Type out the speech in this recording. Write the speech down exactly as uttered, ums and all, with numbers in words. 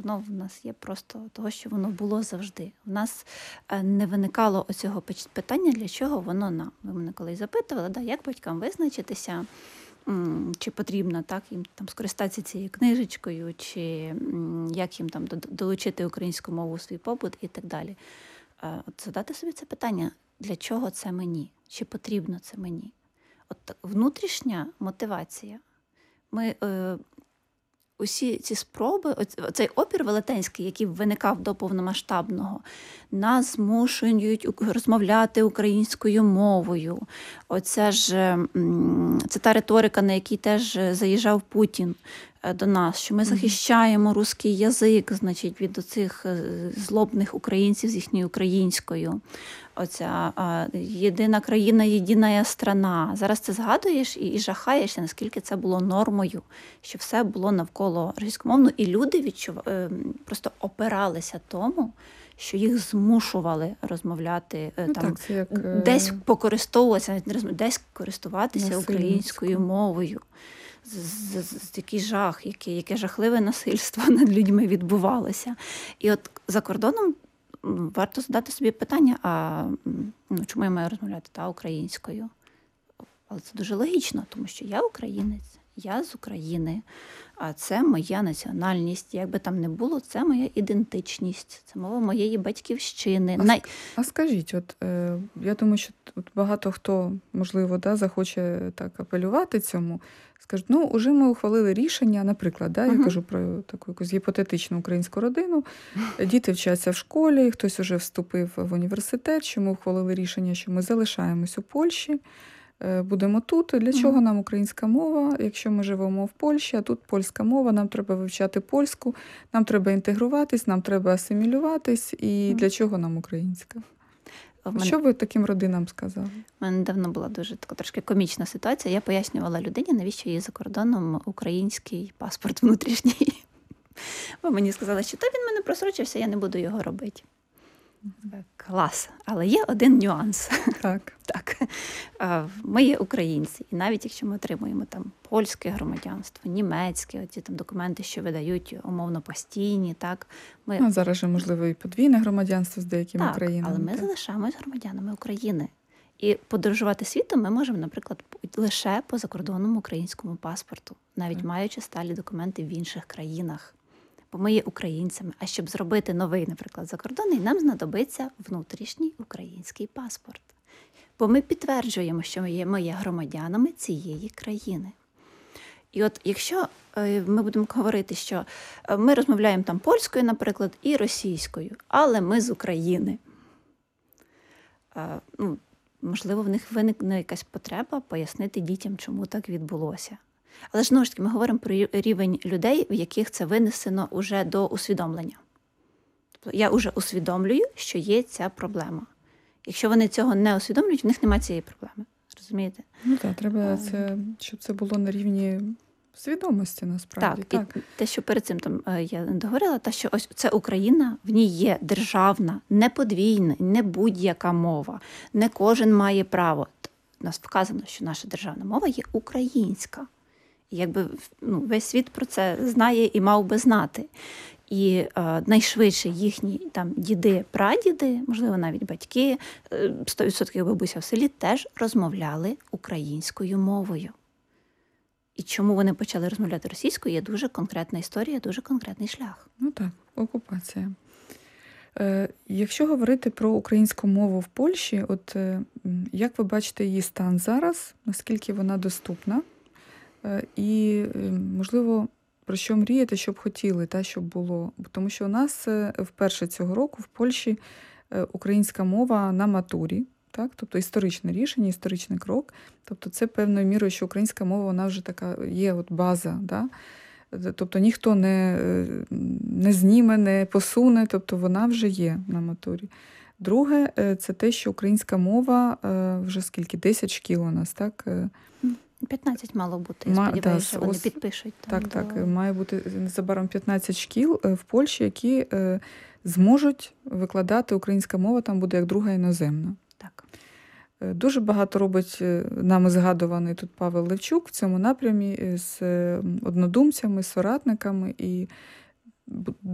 воно в нас є просто того, що воно було завжди. В нас не виникало оцього питання, для чого воно нам. Ви мене колись запитували, да, як батькам визначитися, чи потрібно так, їм там скористатися цією книжечкою, чи як їм там долучити українську мову у свій побут і так далі. От задати собі це питання, для чого це мені? Чи потрібно це мені? От внутрішня мотивація. Ми е, усі ці спроби, цей опір велетенський, який виникав до повномасштабного, нас змушують розмовляти українською мовою. Оця ж, це та риторика, на якій теж заїжджав Путін до нас, що ми захищаємо русський язик, значить, від оцих злобних українців з їхньою українською. Оця а, єдина країна, єдина страна. Зараз ти згадуєш і, і жахаєшся, наскільки це було нормою, що все було навколо російськомовно, і люди відчув... просто опиралися тому, що їх змушували розмовляти, ну, там, так, це як... десь покористовуватися, десь користуватися насильницько. Українською мовою. Який жах, яке, яке жахливе насильство над людьми відбувалося. І от за кордоном варто задати собі питання, а ну, чому я маю розмовляти та українською? Але це дуже логічно, тому що я українець, я з України, а це моя національність. Як би там не було, це моя ідентичність, це мова моєї батьківщини. А, Най... а скажіть, от е, я думаю, що от багато хто, можливо, да, захоче так апелювати цьому, скажуть, ну, уже ми ухвалили рішення, наприклад, да, я uh-huh. кажу про таку якусь гіпотетичну українську родину, діти вчаться в школі, хтось уже вступив в університет, що ми ухвалили рішення, що ми залишаємось у Польщі, будемо тут. Для чого нам українська мова, якщо ми живемо в Польщі, а тут польська мова, нам треба вивчати польську, нам треба інтегруватись, нам треба асимілюватись, і для чого нам українська? Мене... Що ви таким родинам сказали? У мене давно була дуже така трошки комічна ситуація. Я пояснювала людині, навіщо їй за кордоном український паспорт внутрішній. Бо мені сказали, що та він мене просрочився, я не буду його робити. Клас. Але є один нюанс. Так. Так. Ми є українці. І навіть якщо ми отримуємо там польське громадянство, німецьке, оці там документи, що видають умовно постійні, так. Ми... Ну, зараз же, можливо, і подвійне громадянство з деякими так, країнами. Але ми так. залишаємось громадянами України. І подорожувати світом ми можемо, наприклад, лише по закордонному українському паспорту, навіть так. маючи сталі документи в інших країнах. Бо ми є українцями. А щоб зробити новий, наприклад, закордонний, нам знадобиться внутрішній український паспорт. Бо ми підтверджуємо, що ми є, ми є громадянами цієї країни. І от якщо ми будемо говорити, що ми розмовляємо там польською, наприклад, і російською, але ми з України, ну, можливо, в них виникне якась потреба пояснити дітям, чому так відбулося. Але ж, знову ж таки, ми говоримо про рівень людей, в яких це винесено уже до усвідомлення. Тобто я вже усвідомлюю, що є ця проблема. Якщо вони цього не усвідомлюють, в них немає цієї проблеми. Розумієте? Ну так, треба, це, щоб це було на рівні свідомості, насправді. Так, так. І те, що перед цим там я договорила, те, що ось це Україна, в ній є державна, не подвійна, не будь-яка мова. Не кожен має право. У нас вказано, що наша державна мова є українська. Якби ну, весь світ про це знає і мав би знати. І е, найшвидше їхні там діди, прадіди, можливо, навіть батьки, сто відсотків бабуся в селі теж розмовляли українською мовою. І чому вони почали розмовляти російською, є дуже конкретна історія, дуже конкретний шлях. Ну так, окупація. Е, якщо говорити про українську мову в Польщі, от е, як ви бачите її стан зараз, наскільки вона доступна? І, можливо, про що мріяти, що б хотіли, та, щоб було. Тому що у нас вперше цього року в Польщі українська мова на матурі, так? Тобто історичне рішення, історичний крок. Тобто це певною мірою, що українська мова, вона вже така є от база. Да? Тобто ніхто не, не зніме, не посуне, тобто вона вже є на матурі. Друге, це те, що українська мова вже скільки, десять шкіл у нас, так? п'ятнадцять мало бути, я сподіваюся, що вони ось, підпишуть. Так, бо... так, має бути незабаром п'ятнадцять шкіл в Польщі, які е, зможуть викладати українська мова, там буде як друга іноземна. Так. Е, дуже багато робить нами згадуваний тут Павел Левчук в цьому напрямі з однодумцями, з соратниками, і